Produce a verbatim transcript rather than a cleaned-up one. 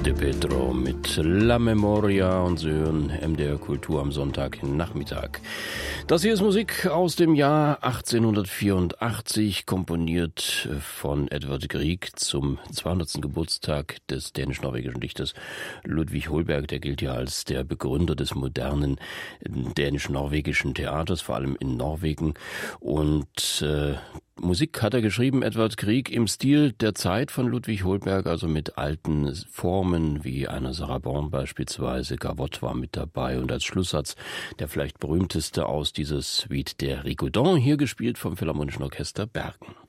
De Pedro mit La Memoria und Sie hören M D R Kultur am Sonntagnachmittag. Das hier ist Musik aus dem Jahr achtzehnhundertvierundachtzig, komponiert von Edvard Grieg zum zweihundertsten Geburtstag des dänisch-norwegischen Dichters Ludwig Holberg. Der gilt ja als der Begründer des modernen dänisch-norwegischen Theaters, vor allem in Norwegen. Und äh, Musik hat er geschrieben, Edvard Grieg, im Stil der Zeit von Ludwig Holberg, also mit alten Formen wie einer Sarabande beispielsweise. Gavotte war mit dabei und als Schlusssatz der vielleicht berühmteste aus dieser Suite der Rigaudon, hier gespielt vom Philharmonischen Orchester Bergen.